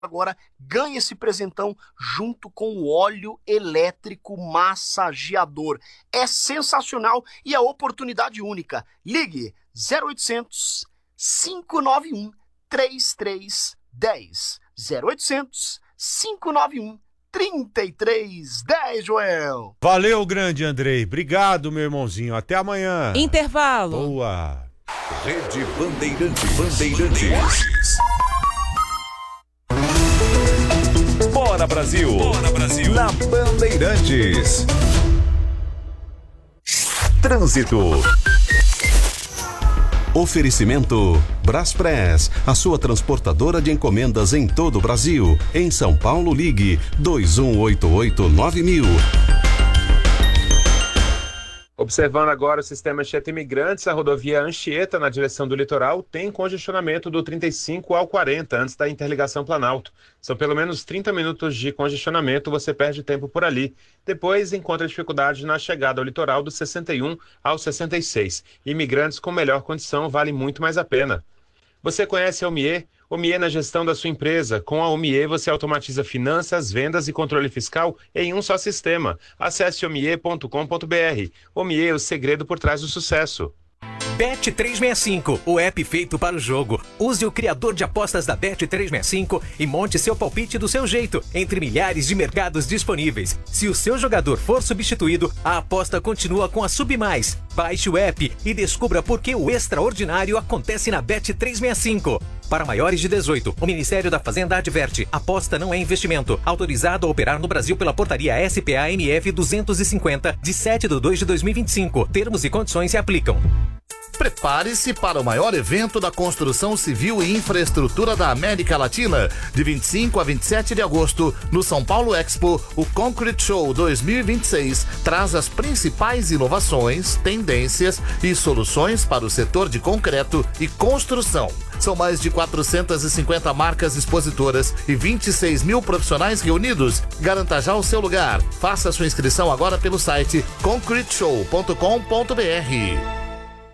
agora ganha esse presentão junto com o óleo elétrico massageador. É sensacional e é oportunidade única. Ligue 0800 591 3310. 0800 591 3310, Joel. Valeu, grande Andrei. Obrigado, meu irmãozinho. Até amanhã. Intervalo. Boa. Rede Bandeirantes. Bora Brasil. Bora Brasil. Na Bandeirantes. Trânsito. Oferecimento Braspress, a sua transportadora de encomendas em todo o Brasil. Em São Paulo, ligue 2188-9000. Observando agora o sistema Anchieta Imigrantes, a rodovia Anchieta, na direção do litoral, tem congestionamento do 35 ao 40, antes da interligação Planalto. São pelo menos 30 minutos de congestionamento, você perde tempo por ali. Depois encontra dificuldade na chegada ao litoral do 61 ao 66. Imigrantes com melhor condição vale muito mais a pena. Você conhece a Omie? Omie na gestão da sua empresa. Com a Omie você automatiza finanças, vendas e controle fiscal em um só sistema. Acesse omie.com.br. Omie, o segredo por trás do sucesso. Bet365, o app feito para o jogo. Use o criador de apostas da Bet365 e monte seu palpite do seu jeito, entre milhares de mercados disponíveis. Se o seu jogador for substituído, a aposta continua com a Submais. Baixe o app e descubra por que o extraordinário acontece na Bet365. Para maiores de 18, o Ministério da Fazenda adverte: aposta não é investimento. Autorizado a operar no Brasil pela portaria SPA-MF 250, de 7/2/2025. Termos e condições se aplicam. Prepare-se para o maior evento da construção civil e infraestrutura da América Latina. De 25 a 27 de agosto, no São Paulo Expo, o Concrete Show 2026 traz as principais inovações, tendências e soluções para o setor de concreto e construção. São mais de 450 marcas expositoras e 26 mil profissionais reunidos. Garanta já o seu lugar. Faça sua inscrição agora pelo site concreteshow.com.br.